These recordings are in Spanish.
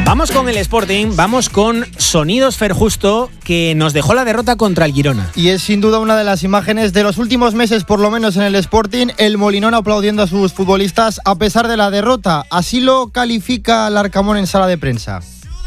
Vamos con el Sporting, vamos con Sonidos Ferjusto, que nos dejó la derrota contra el Girona. Y es sin duda una de las imágenes de los últimos meses, por lo menos en el Sporting, el Molinón aplaudiendo a sus futbolistas a pesar de la derrota. Así lo califica Larcamón en sala de prensa.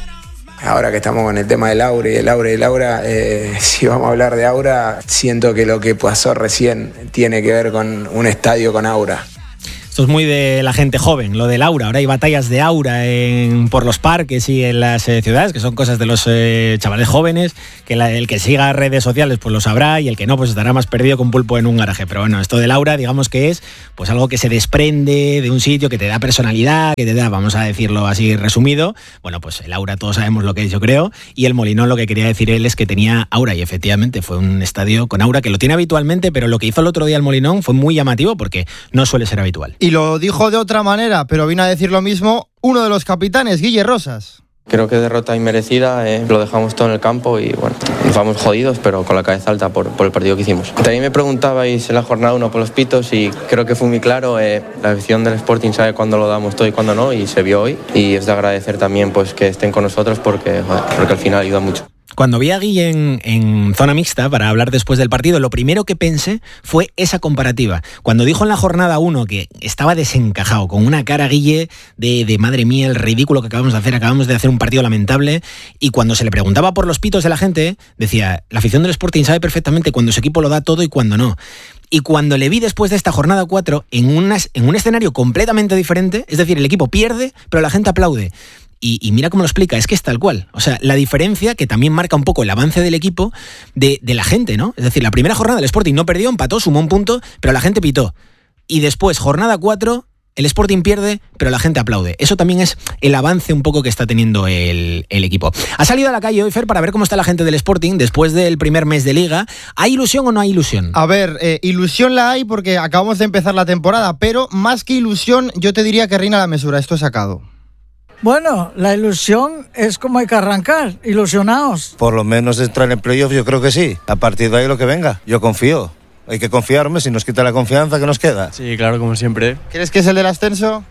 Ahora que estamos con el tema del Aura y el Aura, si vamos a hablar de Aura, siento que lo que pasó recién tiene que ver con un estadio con Aura. Esto es muy de la gente joven, lo del aura. Ahora hay batallas de aura por los parques y en las ciudades, que son cosas de los chavales jóvenes, que el que siga redes sociales pues lo sabrá, y el que no pues estará más perdido que un pulpo en un garaje. Pero bueno, esto del aura, digamos que es pues algo que se desprende de un sitio, que te da personalidad, que te da, vamos a decirlo así resumido. Bueno, pues el aura todos sabemos lo que es, yo creo, y el Molinón lo que quería decir él es que tenía aura, y efectivamente fue un estadio con aura, que lo tiene habitualmente, pero lo que hizo el otro día el Molinón fue muy llamativo porque no suele ser habitual. Y lo dijo de otra manera, pero vino a decir lo mismo uno de los capitanes, Guille Rosas. Creo que derrota inmerecida, lo dejamos todo en el campo y bueno, nos vamos jodidos, pero con la cabeza alta por el partido que hicimos. También me preguntabais en la jornada 1 por los pitos y creo que fue muy claro, la afición del Sporting sabe cuándo lo damos todo y cuándo no, y se vio hoy, y es de agradecer también pues que estén con nosotros porque al final ayuda mucho. Cuando vi a Guille en zona mixta para hablar después del partido, lo primero que pensé fue esa comparativa. Cuando dijo en la jornada 1 que estaba desencajado, con una cara Guille de madre mía, el ridículo que acabamos de hacer un partido lamentable, y cuando se le preguntaba por los pitos de la gente, decía, la afición del Sporting sabe perfectamente cuando su equipo lo da todo y cuando no. Y cuando le vi después de esta jornada 4 en un escenario completamente diferente, es decir, el equipo pierde, pero la gente aplaude. Y mira cómo lo explica, es que es tal cual. O sea, la diferencia que también marca un poco el avance del equipo de la gente, ¿no? Es decir, la primera jornada el Sporting no perdió, empató, sumó un punto, pero la gente pitó. Y después, jornada 4, el Sporting pierde, pero la gente aplaude. Eso también es el avance un poco que está teniendo el equipo. Ha salido a la calle hoy, Fer, para ver cómo está la gente del Sporting después del primer mes de Liga. ¿Hay ilusión o no hay ilusión? A ver, ilusión la hay porque acabamos de empezar la temporada, pero más que ilusión, yo te diría que reina la mesura. Esto es sacado. Bueno, la ilusión es como hay que arrancar, ilusionaos. Por lo menos entrar en playoff yo creo que sí. A partir de ahí lo que venga, yo confío. Hay que confiarme, si nos quita la confianza, ¿qué nos queda? Sí, claro, como siempre. ¿Crees que es el del ascenso?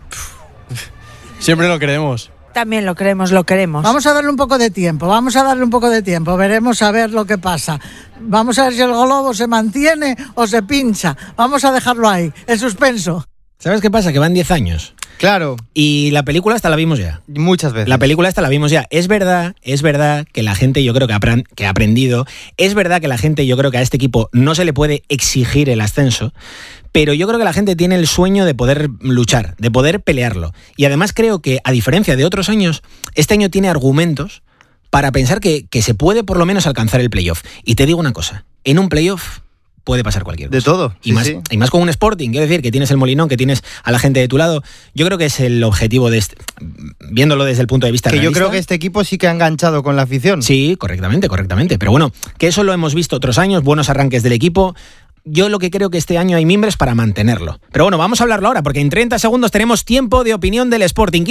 Siempre lo creemos. También lo queremos. Vamos a darle un poco de tiempo, veremos a ver lo que pasa. Vamos a ver si el globo se mantiene o se pincha. Vamos a dejarlo ahí, el suspenso. ¿Sabes qué pasa? Que van 10 años. Claro. Y la película esta la vimos ya. Muchas veces. La película esta la vimos ya. Es verdad que la gente yo creo que ha aprendido. Es verdad que la gente yo creo que a este equipo no se le puede exigir el ascenso. Pero yo creo que la gente tiene el sueño de poder luchar, de poder pelearlo. Y además creo que, a diferencia de otros años, este año tiene argumentos para pensar que se puede por lo menos alcanzar el playoff. Y te digo una cosa, en un playoff puede pasar cualquier cosa. De todo. Y más con un Sporting, quiero decir, que tienes el Molinón, que tienes a la gente de tu lado. Yo creo que es el objetivo de viéndolo desde el punto de vista realista. Yo creo que este equipo sí que ha enganchado con la afición. Sí, correctamente. Pero bueno, que eso lo hemos visto otros años, buenos arranques del equipo. Yo lo que creo que este año hay mimbres para mantenerlo. Pero bueno, vamos a hablarlo ahora, porque en 30 segundos tenemos tiempo de opinión del Sporting.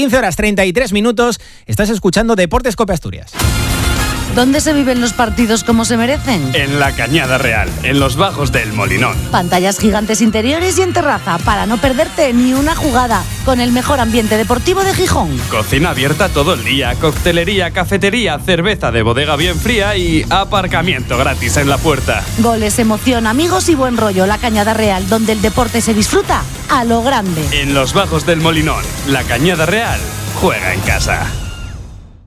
15:33. Estás escuchando Deportes Cope Asturias. ¿Dónde se viven los partidos como se merecen? En la Cañada Real, en los bajos del Molinón. Pantallas gigantes interiores y en terraza, para no perderte ni una jugada, con el mejor ambiente deportivo de Gijón. Cocina abierta todo el día, coctelería, cafetería, cerveza de bodega bien fría y aparcamiento gratis en la puerta. Goles, emoción, amigos y buen rollo. La Cañada Real, donde el deporte se disfruta a lo grande. En los bajos del Molinón, la Cañada Real juega en casa.